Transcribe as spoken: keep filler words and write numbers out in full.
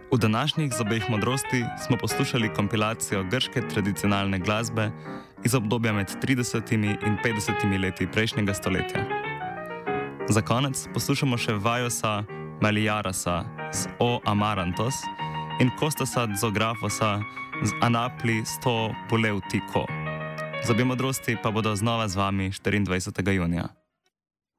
V današnjih zobeh modrosti smo poslušali kompilacijo grške tradicionalne glasbe iz obdobja med tridesetimi in petdesetimi leti prejšnjega stoletja. Za konec poslušamo še Vajosa Meliarasa z O Amarantos in Kostasa Zografosa z Anapli sto Puleutiko. Zobe modrosti pa bodo znova z vami štiriindvajsetega junija.